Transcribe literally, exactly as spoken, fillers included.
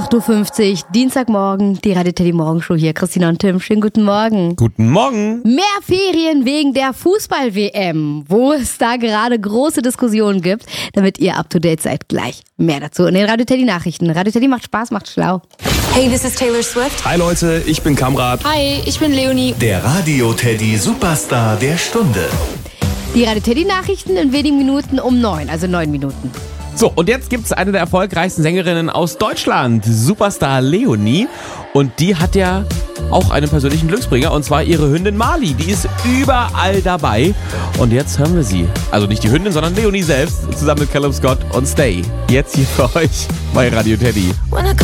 acht Uhr fünfzig, Dienstagmorgen, die Radio Teddy Morgenshow hier. Christina und Tim, schönen guten Morgen. Guten Morgen. Mehr Ferien wegen der Fußball-W M, wo es da gerade große Diskussionen gibt, damit ihr up to date seid. Gleich mehr dazu in den Radio Teddy Nachrichten. Radio Teddy macht Spaß, macht schlau. Hey, this is Taylor Swift. Hi Leute, ich bin Kamrat. Hi, ich bin Leonie. Der Radio Teddy Superstar der Stunde. Die Radio Teddy Nachrichten in wenigen Minuten um neun, also neun Minuten. So, und jetzt gibt's eine der erfolgreichsten Sängerinnen aus Deutschland, Superstar Leonie. Und die hat ja auch einen persönlichen Glücksbringer, und zwar ihre Hündin Mali. Die ist überall dabei. Und jetzt hören wir sie. Also nicht die Hündin, sondern Leonie selbst, zusammen mit Callum Scott und Stay. Jetzt hier für euch bei Radio Teddy.